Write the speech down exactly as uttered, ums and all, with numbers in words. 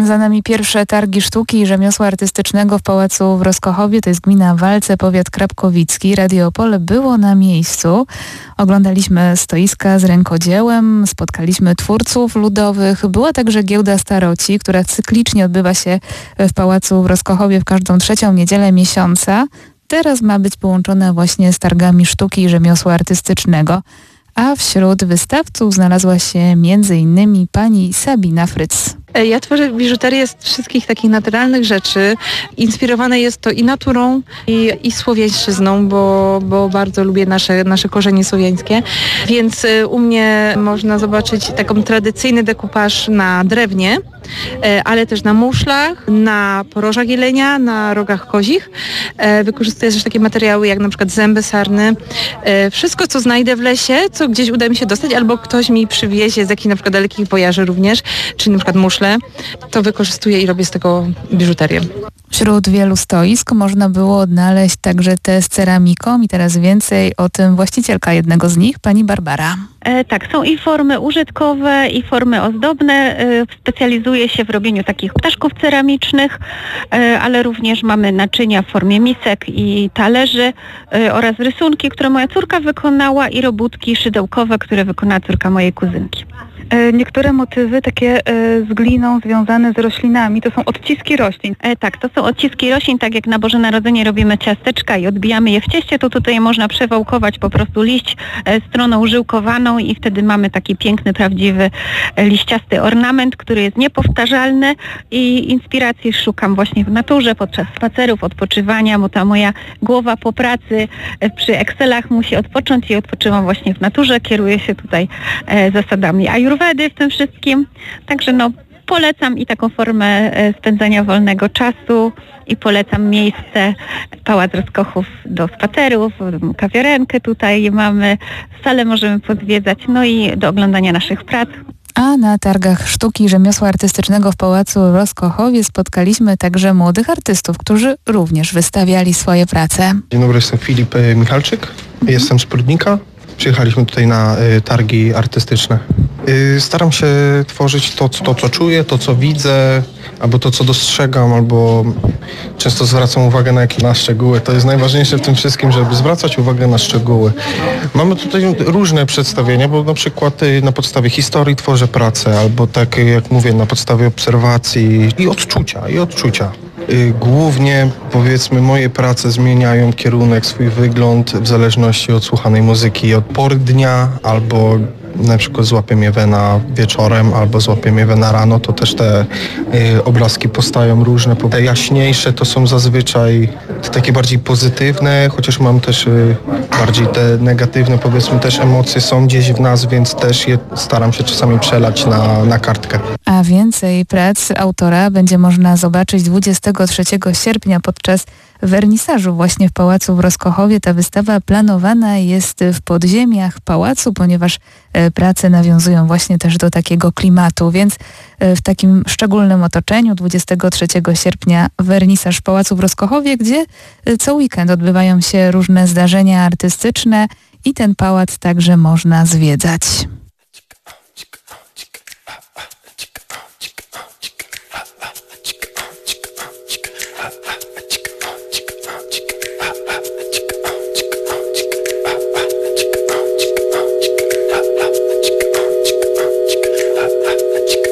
Za nami pierwsze targi sztuki i rzemiosła artystycznego w Pałacu w Roskochowie. To jest gmina Walce, powiat krapkowicki. Radio Opole było na miejscu. Oglądaliśmy stoiska z rękodziełem, spotkaliśmy twórców ludowych. Była także giełda staroci, która cyklicznie odbywa się w Pałacu w Roskochowie w każdą trzecią niedzielę miesiąca. Teraz ma być połączona właśnie z targami sztuki i rzemiosła artystycznego. A wśród wystawców znalazła się między innymi pani Sabina Fryc. Ja tworzę biżuterię z wszystkich takich naturalnych rzeczy. Inspirowane jest to i naturą, i, i słowiańszczyzną, bo, bo bardzo lubię nasze, nasze korzenie słowiańskie. Więc u mnie można zobaczyć taką tradycyjny dekupaż na drewnie, ale też na muszlach, na porożach jelenia, na rogach kozich. Wykorzystuję też takie materiały jak na przykład zęby sarny. Wszystko, co znajdę w lesie, co gdzieś uda mi się dostać, albo ktoś mi przywiezie z jakichś na przykład dalekich wojaży również, czyli na przykład muszle, to wykorzystuję i robię z tego biżuterię. Wśród wielu stoisk można było odnaleźć także te z ceramiką i teraz więcej o tym właścicielka jednego z nich, pani Barbara. E, tak, są i formy użytkowe, i formy ozdobne. E, specjalizuję się w robieniu takich ptaszków ceramicznych, e, ale również mamy naczynia w formie misek i talerzy e, oraz rysunki, które moja córka wykonała i robótki szydełkowe, które wykonała córka mojej kuzynki. Niektóre motywy takie z gliną związane z roślinami, to są odciski roślin. E, tak, to są odciski roślin, tak jak na Boże Narodzenie robimy ciasteczka i odbijamy je w cieście, to tutaj można przewałkować po prostu liść e, stroną żyłkowaną i wtedy mamy taki piękny, prawdziwy e, liściasty ornament, który jest niepowtarzalny i inspiracji szukam właśnie w naturze, podczas spacerów, odpoczywania, bo ta moja głowa po pracy e, przy Excelach musi odpocząć i odpoczywam właśnie w naturze, kieruję się tutaj e, zasadami ajurwedy w tym wszystkim, także no polecam i taką formę spędzania wolnego czasu i polecam miejsce Pałac Roskochów do spacerów, kawiarenkę tutaj mamy, salę możemy pozwiedzać, no i do oglądania naszych prac. A na targach sztuki i rzemiosła artystycznego w Pałacu w Roskochowie spotkaliśmy także młodych artystów, którzy również wystawiali swoje prace. Dzień dobry, jestem Filip Michalczyk, jestem z Prudnika. Przyjechaliśmy tutaj na y, targi artystyczne. Y, staram się tworzyć to, to, co czuję, to, co widzę, albo to, co dostrzegam, albo często zwracam uwagę na jakieś na szczegóły. To jest najważniejsze w tym wszystkim, żeby zwracać uwagę na szczegóły. Mamy tutaj różne przedstawienia, bo na przykład y, na podstawie historii tworzę pracę, albo tak jak mówię, na podstawie obserwacji i odczucia, i odczucia. Głównie, powiedzmy, moje prace zmieniają kierunek, swój wygląd w zależności od słuchanej muzyki, od pory dnia, albo na przykład złapię mnie wena wieczorem, albo złapię mnie wena rano, to też te y, obrazki powstają różne. Te jaśniejsze to są zazwyczaj te takie bardziej pozytywne, chociaż mam też y, bardziej te negatywne, powiedzmy, też emocje są gdzieś w nas, więc też je staram się czasami przelać na, na kartkę. A więcej prac autora będzie można zobaczyć dwudziestego trzeciego sierpnia podczas wernisażu właśnie w Pałacu w Roskochowie. Ta wystawa planowana jest w podziemiach pałacu, ponieważ prace nawiązują właśnie też do takiego klimatu, więc w takim szczególnym otoczeniu dwudziestego trzeciego sierpnia wernisaż w Pałacu w Roskochowie, gdzie co weekend odbywają się różne zdarzenia artystyczne i ten pałac także można zwiedzać.